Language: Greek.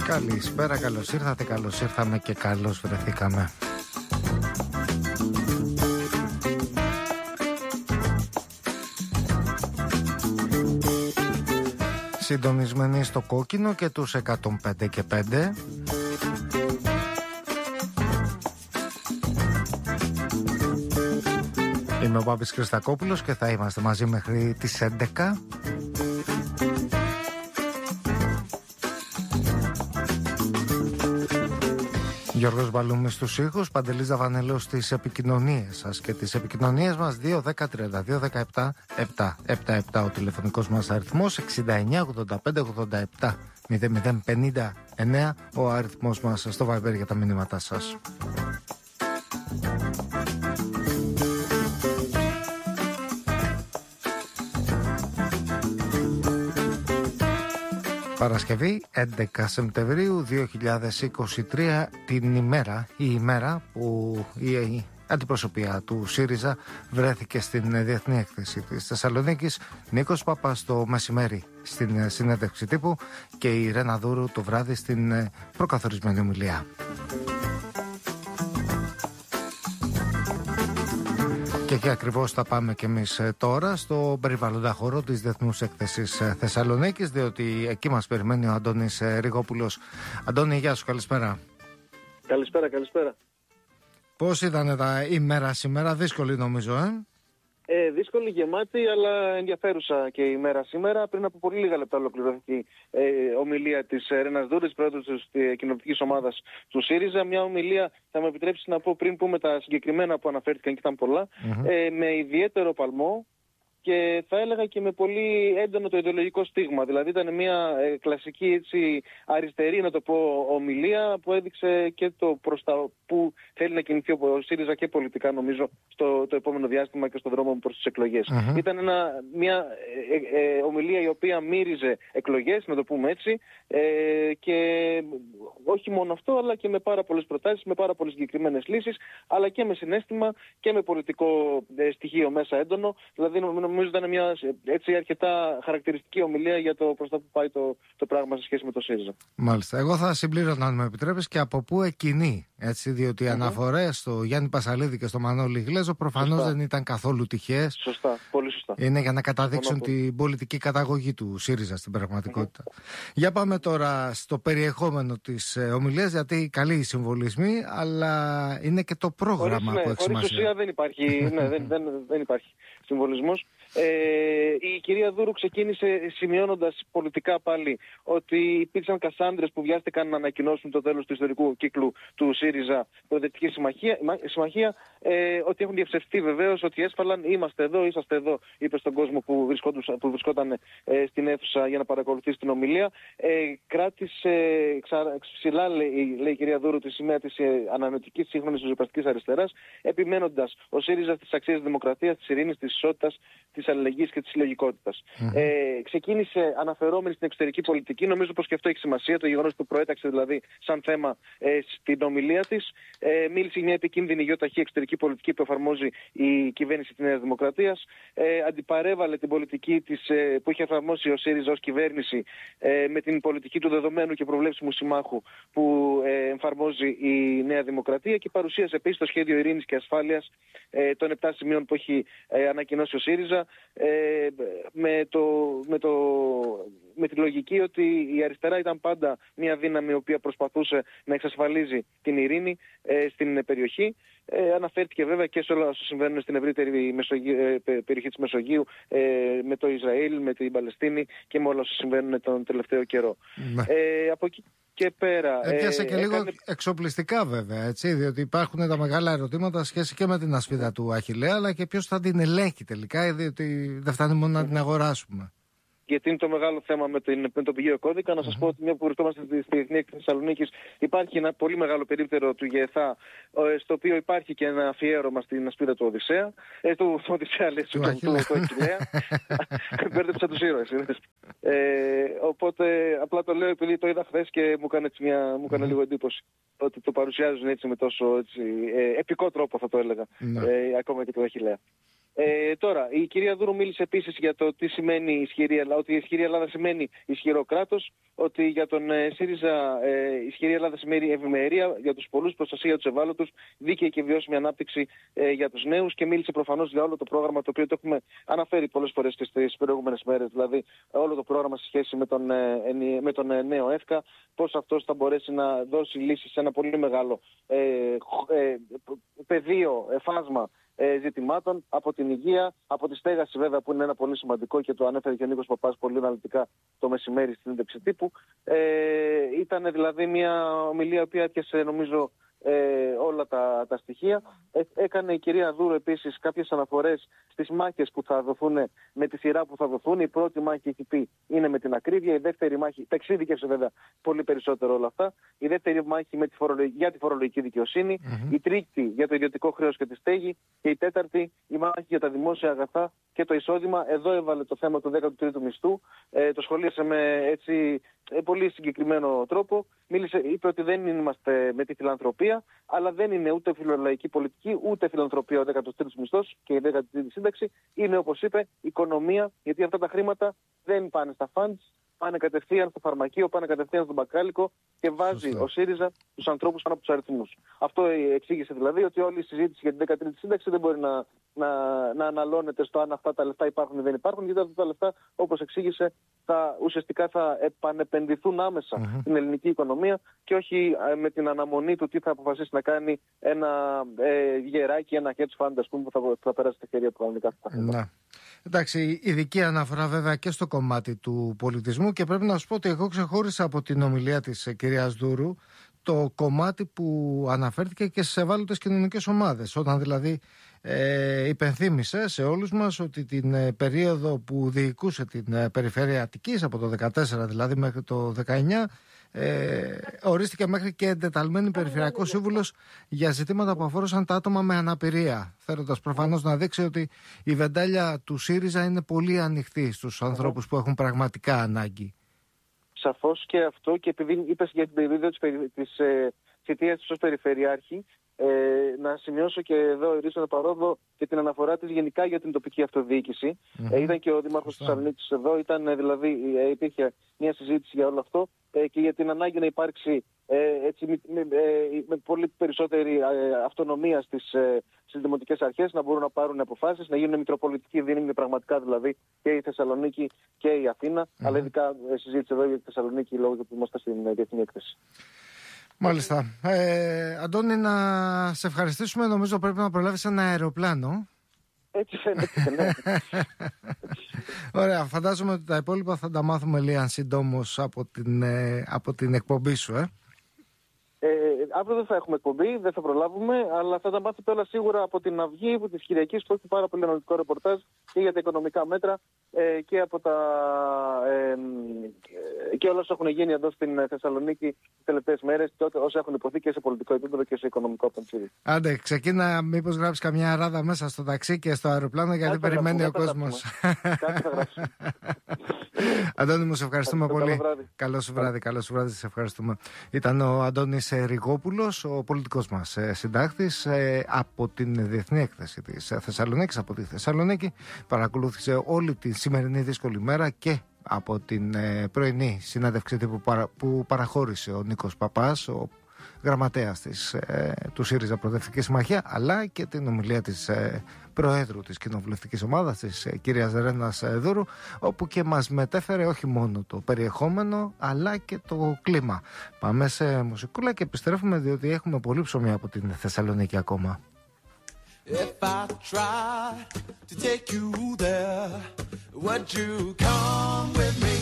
Καλησπέρα, καλώς ήρθατε, καλώς ήρθαμε και καλώς βρεθήκαμε. Συντονισμένοι στο κόκκινο και τους 105 και 5. Είμαι ο Μπάμπης Χριστακόπουλος και θα είμαστε μαζί μέχρι τις 11. Γιώργος Μπαλούμης στους ήχους, Παντελής Δαβανέλος στις επικοινωνίες σας και τις επικοινωνίες μας 2-10-32-17-777 ο τηλεφωνικός μας αριθμός, 69-85-87-00-59 ο αριθμός μας στο Viber για τα μηνύματά σας. Παρασκευή 11 Σεπτεμβρίου 2023, την ημέρα που η αντιπροσωπεία του ΣΥΡΙΖΑ βρέθηκε στην Διεθνή Έκθεση της Θεσσαλονίκης. Νίκος Παπάς το μεσημέρι στην συνέντευξη τύπου και η Ρένα Δούρου το βράδυ στην προκαθορισμένη ομιλία. Και εκεί ακριβώς θα πάμε και εμείς τώρα στο περιβαλλοντά χώρο της Διεθνούς Έκθεσης Θεσσαλονίκης, διότι εκεί μας περιμένει ο Αντώνης Ριγόπουλος. Αντώνη, γεια σου, καλησπέρα. Καλησπέρα. Πώς ήταν τα ημέρα σήμερα, δύσκολη νομίζω, Δύσκολη, γεμάτη, αλλά ενδιαφέρουσα και η ημέρα σήμερα. Πριν από πολύ λίγα λεπτά ολοκληρώθηκε ομιλία της Ρένας Δούρου, της πρόεδρου της κοινοβουλευτικής ομάδας του ΣΥΡΙΖΑ. Μια ομιλία, θα μου επιτρέψει να πω πριν πούμε τα συγκεκριμένα που αναφέρθηκαν και ήταν πολλά, με ιδιαίτερο παλμό και θα έλεγα και με πολύ έντονο το ιδεολογικό στίγμα. Δηλαδή ήταν μια κλασική έτσι, αριστερή, να το πω, ομιλία που έδειξε και το προς τα που θέλει να κινηθεί ο ΣΥΡΙΖΑ και πολιτικά νομίζω το επόμενο διάστημα και στον δρόμο προς τις εκλογές. Ήταν μια ομιλία η οποία μύριζε εκλογές, να το πούμε έτσι, και όχι μόνο αυτό, αλλά και με πάρα πολλές προτάσεις, με πάρα πολλές συγκεκριμένες λύσεις, αλλά και με συναίσθημα και με πολιτικό στοιχείο μέσα έντονο. Δηλαδή νομίζω ήταν μια έτσι αρκετά χαρακτηριστική ομιλία για το προς τα που πάει το πράγμα σε σχέση με το ΣΥΡΙΖΑ. Μάλιστα. Εγώ θα συμπλήρωνα, αν με επιτρέπεις, και από πού εκκινεί. Έτσι, διότι οι αναφορές στο Γιάννη Πασαλίδη και στο Μανώλη Γλέζο προφανώς δεν ήταν καθόλου τυχαίες. Σωστά, πολύ σωστά. Είναι για να καταδείξουν την πολιτική καταγωγή του ΣΥΡΙΖΑ στην πραγματικότητα. Για πάμε τώρα στο περιεχόμενο της ομιλίας, γιατί καλοί οι συμβολισμοί, αλλά είναι και το πρόγραμμα που έχει σημασία. Χωρίς ουσία δεν υπάρχει, δεν υπάρχει συμβολισμός. Η κυρία Δούρου ξεκίνησε σημειώνοντας πολιτικά πάλι ότι υπήρξαν κασάνδρες που βιάστηκαν να ανακοινώσουν το τέλος του ιστορικού κύκλου του ΣΥΡΙΖΑ, Προοδευτική Συμμαχία, ότι έχουν διαψευστεί βεβαίως, ότι έσφαλαν, είσαστε εδώ, είπε στον κόσμο που βρισκόταν στην αίθουσα για να παρακολουθήσει την ομιλία. Κράτησε ψηλά, λέει η κυρία Δούρου, τη σημαία της ανανεωτικής σύγχρονης ριζοσπαστικής αριστεράς, επιμένοντας ο ΣΥΡΙΖΑ στις αξίες της δημοκρατίας, της ειρήνης, της ισότητας, της αλληλεγγύης και της συλλογικότητας. Ξεκίνησε αναφερόμενη στην εξωτερική πολιτική. Νομίζω πως και αυτό έχει σημασία, το γεγονός που προέταξε δηλαδή σαν θέμα στην ομιλία της. Μίλησε για μια επικίνδυνη γεωταχή εξωτερική πολιτική που εφαρμόζει η κυβέρνηση της Νέας Δημοκρατίας. Αντιπαρέβαλε την πολιτική που είχε εφαρμόσει ο ΣΥΡΙΖΑ ως κυβέρνηση με την πολιτική του δεδομένου και προβλέψιμου συμμάχου που εφαρμόζει η Νέα Δημοκρατία και παρουσίασε επίσης το σχέδιο ειρήνης και ασφάλειας των 7 σημείων που έχει ανακοινώσει ο ΣΥΡΙΖΑ, με τη λογική ότι η αριστερά ήταν πάντα μια δύναμη η οποία προσπαθούσε να εξασφαλίζει την ειρήνη στην περιοχή. Αναφέρθηκε βέβαια και σε όλα όσα συμβαίνουν στην ευρύτερη περιοχή της Μεσογείου, με το Ισραήλ, με την Παλαιστίνη και με όλα όσα συμβαίνουν τον τελευταίο καιρό. Από εκεί και πέρα. Έπιασε και λίγο εξοπλιστικά βέβαια, έτσι, διότι υπάρχουν τα μεγάλα ερωτήματα σχέση και με την ασπίδα του Αχιλλέα, αλλά και ποιος θα την ελέγχει τελικά, διότι δεν φτάνει μόνο να την αγοράσουμε. Γιατί είναι το μεγάλο θέμα με τον πηγαίο κώδικα. Να σας πω ότι μια που βρισκόμαστε στη Διεθνή Έκθεση Θεσσαλονίκης, υπάρχει ένα πολύ μεγάλο περίπτερο του ΓΕΘΑ, στο οποίο υπάρχει και ένα αφιέρωμα στην ασπίδα του Οδυσσέα. Του Οδυσσέα, λέει, του Αχιλλέα. Μπέρδεψα τους ήρωες. Οπότε απλά το λέω επειδή το είδα χθες και μου έκανε λίγο εντύπωση ότι το παρουσιάζουν έτσι με τόσο έτσι, επικό τρόπο, θα το έλεγα, ακόμα και του Αχιλλέα. Τώρα, η κυρία Δούρου μίλησε επίσης για το τι σημαίνει ισχυρή Ελλάδα, ότι η ισχυρή Ελλάδα σημαίνει ισχυρό κράτος, ότι για τον ΣΥΡΙΖΑ ισχυρή Ελλάδα σημαίνει ευημερία για τους πολλούς, προστασία για τους ευάλωτους, δίκαιη και βιώσιμη ανάπτυξη για τους νέους, και μίλησε προφανώς για όλο το πρόγραμμα το οποίο το έχουμε αναφέρει πολλές φορές και στις προηγούμενες μέρες, δηλαδή όλο το πρόγραμμα σε σχέση με τον νέο ΕΦΚΑ, πώς αυτός θα μπορέσει να δώσει λύσεις σε ένα πολύ μεγάλο πεδίο, φάσμα ζητημάτων, από την υγεία, από τη στέγαση βέβαια, που είναι ένα πολύ σημαντικό και το ανέφερε και ο Νίκος Παπάς πολύ αναλυτικά το μεσημέρι στην έντευξη τύπου. Ήταν δηλαδή μια ομιλία η οποία έπιασε νομίζω όλα τα στοιχεία. Έκανε η κυρία Δούρου επίσης κάποιες αναφορές στις μάχες που θα δοθούν, με τη σειρά που θα δοθούν. Η πρώτη μάχη, έχει πει, είναι με την ακρίβεια. Η δεύτερη μάχη, τα εξειδικεύσε βέβαια πολύ περισσότερο όλα αυτά. Η δεύτερη μάχη για τη φορολογική δικαιοσύνη. Η τρίτη για το ιδιωτικό χρέος και τη στέγη. Και η τέταρτη η μάχη για τα δημόσια αγαθά και το εισόδημα. Εδώ έβαλε το θέμα του 13ου μισθού. Το σχολίασε με έτσι πολύ συγκεκριμένο τρόπο. Είπε ότι δεν είμαστε με τη φιλανθρωπία, αλλά δεν είναι ούτε φιλολαϊκή πολιτική, ούτε φιλανθρωπία ο 13ος μισθός και η 13η σύνταξη. Είναι, όπως είπε, οικονομία, γιατί αυτά τα χρήματα δεν πάνε στα funds, πάνε κατευθείαν στο φαρμακείο, πάνε κατευθείαν στον μπακάλικο και βάζει ο ΣΥΡΙΖΑ τους ανθρώπους πάνω από τους αριθμούς. Αυτό εξήγησε δηλαδή ότι όλη η συζήτηση για την 13η σύνταξη δεν μπορεί να αναλώνεται στο αν αυτά τα λεφτά υπάρχουν ή δεν υπάρχουν, γιατί αυτά τα λεφτά, όπως εξήγησε, ουσιαστικά θα επανεπενδυθούν άμεσα στην ελληνική οικονομία και όχι με την αναμονή του τι θα αποφασίσει να κάνει ένα γεράκι, ένα hedge fund, ας πούμε, που θα περάσει τα χέρια του κανονικά αυτά. Ναι. Εντάξει, ειδική αναφορά βέβαια και στο κομμάτι του πολιτισμού, και πρέπει να σου πω ότι εγώ ξεχώρισα από την ομιλία της κυρίας Δούρου το κομμάτι που αναφέρθηκε και στις ευάλωτες κοινωνικές ομάδες, όταν δηλαδή υπενθύμησε σε όλους μας ότι την περίοδο που διοικούσε την περιφέρεια Αττικής, από το 2014 δηλαδή μέχρι το 2019, ορίστηκε μέχρι και εντεταλμένη περιφερειακός σύμβουλος για ζητήματα που αφορούσαν τα άτομα με αναπηρία, θέλοντας προφανώς να δείξει ότι η βεντάλια του ΣΥΡΙΖΑ είναι πολύ ανοιχτή στους ανθρώπους που έχουν πραγματικά ανάγκη. Σαφώς και αυτό, και επειδή είπες για την περίοδο της θητείας της ως περιφερειάρχη, να σημειώσω και εδώ ορίσω παρόδο και την αναφορά της γενικά για την τοπική αυτοδιοίκηση. Ήταν και ο Δήμαρχος της Θεσσαλονίκης εδώ, υπήρχε μια συζήτηση για όλο αυτό και για την ανάγκη να υπάρξει με πολύ περισσότερη αυτονομία στις δημοτικές αρχές, να μπορούν να πάρουν αποφάσεις, να γίνουν μητροπολιτικοί δήμοι πραγματικά, δηλαδή και η Θεσσαλονίκη και η Αθήνα. Αλλά ειδικά συζήτηση εδώ για τη Θεσσαλονίκη λόγω του που είμαστε στην διεθνή έκθεση. Μάλιστα. Αντώνη, να σε ευχαριστήσουμε. Νομίζω πρέπει να προλάβεις ένα αεροπλάνο. Έτσι φαίνεται, ναι. Ωραία, φαντάζομαι ότι τα υπόλοιπα θα τα μάθουμε λίγαν συντόμως από την εκπομπή σου, Αύριο δεν θα έχουμε εκπομπή, δεν θα προλάβουμε, αλλά θα τα μάθετε όλα σίγουρα από την Αυγή, από τις Κυριακής, που έχει πάρα πολύ αναλυτικό ρεπορτάζ και για τα οικονομικά μέτρα και από και όλα όσα έχουν γίνει εδώ στην Θεσσαλονίκη τις τελευταίες μέρες, όσα έχουν υποθεί και σε πολιτικό επίπεδο και σε οικονομικό επίπεδο. Άντε, ξεκίνα, μήπως γράψεις καμιά ράδα μέσα στο ταξί και στο αεροπλάνο, γιατί περιμένει ο κόσμος. Κάτι θα γράψω. Αντώνη, μου σε ευχαριστούμε πολύ. Καλό σου βράδυ, σε ευχαριστούμε. Ήταν ο Αντώνης Ριγόπουλος, ο πολιτικός μας συντάκτης, από την Διεθνή Έκθεση της Θεσσαλονίκης, από τη Θεσσαλονίκη. Παρακολούθησε όλη τη σημερινή δύσκολη μέρα και από την πρωινή συνέντευξη που παραχώρησε ο Νίκος Παπάς, ο γραμματέας του ΣΥΡΙΖΑ Προοδευτική Συμμαχία, αλλά και την ομιλία της Προέδρου της Κοινοβουλευτικής Ομάδας, της κυρίας Ρένας Δούρου, όπου και μας μετέφερε όχι μόνο το περιεχόμενο αλλά και το κλίμα. Πάμε σε μουσικούλα και επιστρέφουμε, διότι έχουμε πολύ ψωμί από την Θεσσαλονίκη ακόμα. If I try to take you there, would you come with me?